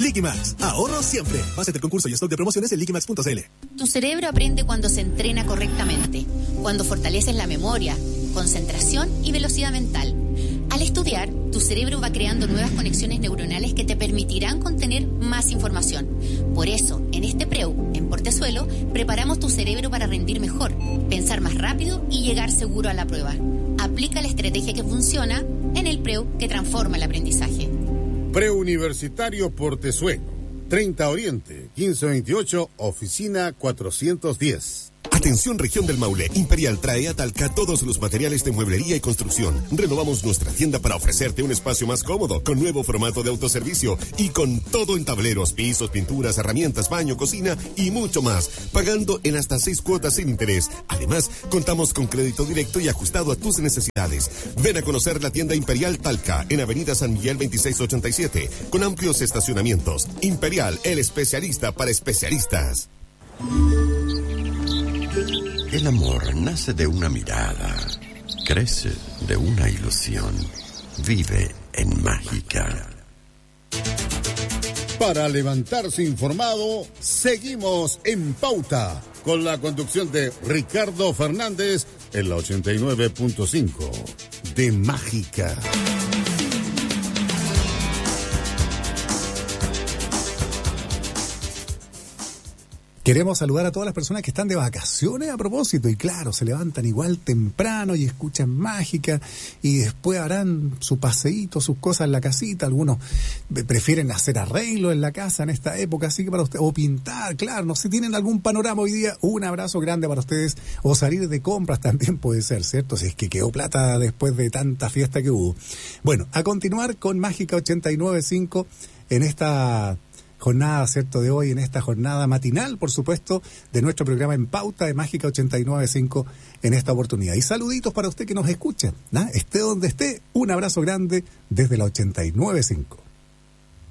Liquimax, ahorro siempre. Base del concurso y stock de promociones en liquimax.cl. Tu cerebro aprende cuando se entrena correctamente, cuando fortaleces la memoria, concentración y velocidad mental. Al estudiar, tu cerebro va creando nuevas conexiones neuronales que te permitirán contener más información. Por eso, en este PREU, en Portezuelo, preparamos tu cerebro para rendir mejor, pensar más rápido y llegar seguro a la prueba. Aplica la estrategia que funciona en el PREU que transforma el aprendizaje. Preuniversitario Portezuelo, 30 Oriente, 1528, oficina 410. Atención región del Maule, Imperial trae a Talca todos los materiales de mueblería y construcción. Renovamos nuestra tienda para ofrecerte un espacio más cómodo, con nuevo formato de autoservicio y con todo en tableros, pisos, pinturas, herramientas, baño, cocina y mucho más, pagando en hasta 6 cuotas sin interés. Además, contamos con crédito directo y ajustado a tus necesidades. Ven a conocer la tienda Imperial Talca, en Avenida San Miguel 2687, con amplios estacionamientos. Imperial, el especialista para especialistas. El amor nace de una mirada, crece de una ilusión, vive en Mágica. Para levantarse informado, seguimos en Pauta, con la conducción de Ricardo Fernández en la 89.5 de Mágica. Queremos saludar a todas las personas que están de vacaciones a propósito, y claro, se levantan igual temprano y escuchan Mágica, y después harán su paseíto, sus cosas en la casita. Algunos prefieren hacer arreglos en la casa en esta época, así que para ustedes, o pintar, claro, no sé, tienen algún panorama hoy día, un abrazo grande para ustedes, o salir de compras también puede ser, ¿cierto? Si es que quedó plata después de tanta fiesta que hubo. Bueno, a continuar con Mágica 89.5 en esta jornada, ¿cierto?, de hoy, en esta jornada matinal, por supuesto, de nuestro programa En Pauta de Mágica 89.5 en esta oportunidad. Y saluditos para usted que nos escucha, ¿no? Esté donde esté, un abrazo grande desde la 89.5.